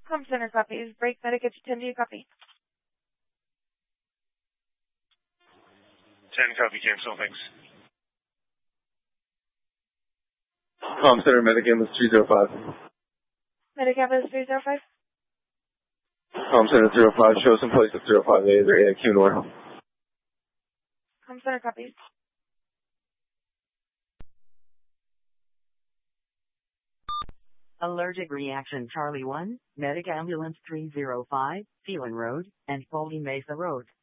Com Center copies. Break medic at 10, do you copy? 10 copy, cancel, thanks. Com Center medic ambulance 305. Medic ambulance 305. Com Center 05, show some place at 05A, they're AIQ North. Com Center copies. Allergic reaction Charlie 1, medic ambulance 305, Phelan Road, and Foley Mesa Road.